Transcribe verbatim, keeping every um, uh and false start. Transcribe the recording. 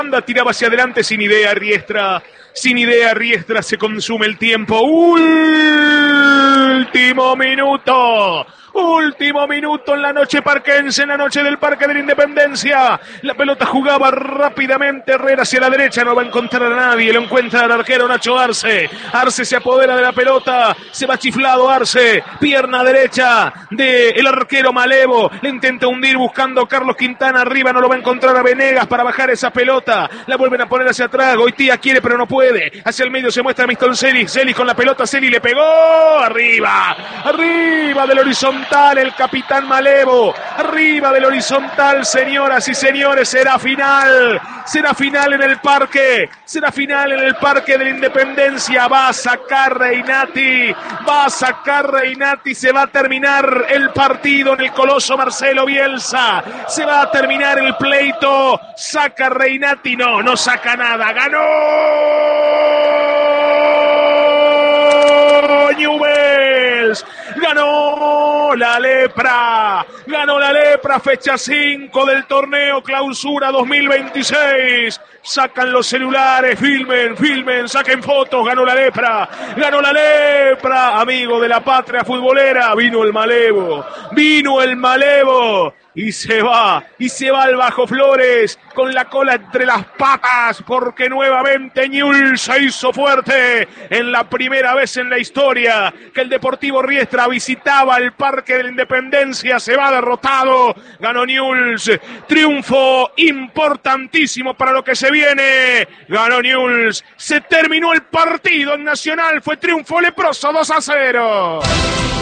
tiraba hacia adelante sin idea Riestra, sin idea Riestra, se consume el tiempo, último minuto, último minuto en la noche parquense, en la noche del Parque de la Independencia, la pelota jugaba rápidamente Herrera hacia la derecha, no va a encontrar a nadie, lo encuentra el arquero Nacho Arce, Arce se apodera de la pelota, se va chiflado Arce, pierna derecha del arquero Malevo, le intenta hundir buscando Carlos Quintana arriba, no lo va a encontrar a Venegas para bajar esa pelota, la vuelven a poner hacia atrás, Goitía quiere pero no puede, hacia el medio se muestra Miston Celis, Celis con la pelota, Celis le pegó, arriba, arriba del horizontal el capitán Malevo, arriba del horizontal, señoras y señores, será final, será final en el parque, será final en el Parque de la Independencia, va a sacar Reinati, va a sacar Reinati, se va a terminar el partido en el Coloso Marcelo Bielsa, se va a terminar el pleito, saca Reinati, no, no saca nada, ganó Newell's, ganó la Lepra, ganó la Lepra, fecha cinco del torneo Clausura dos mil veintiséis, sacan los celulares, filmen, filmen, saquen fotos, ganó la Lepra, ganó la Lepra, amigo de la patria futbolera, vino el Malevo, vino el Malevo, y se va, y se va al Bajo Flores, con la cola entre las patas, porque nuevamente Newell's se hizo fuerte, en la primera vez en la historia, que el Deportivo Riestra visitaba el Parque de la Independencia, se va derrotado, ganó Newell's, triunfo importantísimo para lo que se viene, ganó Newell's, se terminó el partido en Nacional, fue triunfo leproso dos a cero.